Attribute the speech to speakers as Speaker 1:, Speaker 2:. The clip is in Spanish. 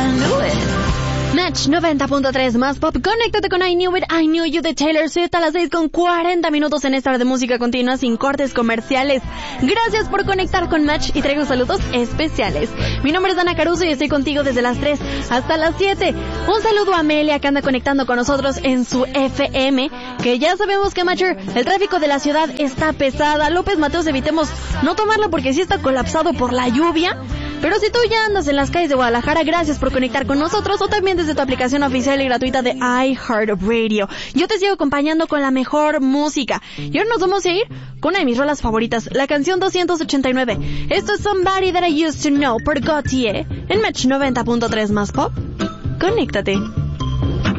Speaker 1: Knew It. Match 90.3 más pop. Conéctate con I Knew It, I Knew You de Taylor Swift a las 6:40 en esta hora de música continua sin cortes comerciales. Gracias por conectar con Match y traigo saludos especiales. Mi nombre es Dana Caruso y estoy contigo desde las 3 hasta las 7. Un saludo a Amelia que anda conectando con nosotros en su FM, que ya sabemos que Matcher, el tráfico de la ciudad está pesada. López Mateos, evitemos no tomarlo porque sí está colapsado por la lluvia. Pero si tú ya andas en las calles de Guadalajara, gracias por conectar con nosotros o también desde tu aplicación oficial y gratuita de iHeartRadio. Yo te sigo acompañando con la mejor música. Y ahora nos vamos a ir con una de mis rolas favoritas, la canción 289. Esto es Somebody That I Used to Know por Gautier en Match 90.3 más pop. Conéctate.